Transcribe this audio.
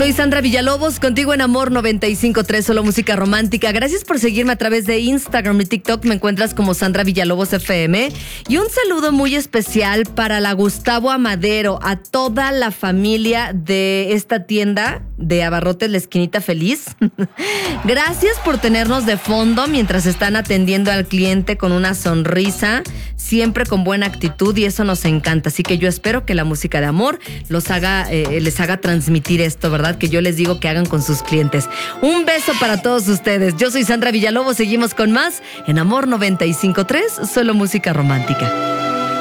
Soy Sandra Villalobos, contigo en Amor 95.3, solo música romántica. Gracias por seguirme a través de Instagram y TikTok. Me encuentras como Sandra Villalobos FM. Y un saludo muy especial para la Gustavo Amadero, a toda la familia de esta tienda de abarrotes La Esquinita Feliz. Gracias por tenernos de fondo mientras están atendiendo al cliente con una sonrisa, siempre con buena actitud, y eso nos encanta. Así que yo espero que la música de amor les haga transmitir esto, ¿verdad? Que yo les digo que hagan con sus clientes. Un beso para todos ustedes. Yo soy Sandra Villalobos, seguimos con más en Amor 95.3, solo música romántica.